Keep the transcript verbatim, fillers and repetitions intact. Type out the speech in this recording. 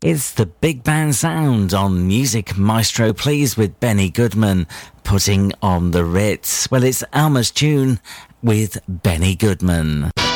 It's the big band sound on Music Maestro Please with Benny Goodman putting on the Ritz. Well, it's Alma's tune with Benny Goodman.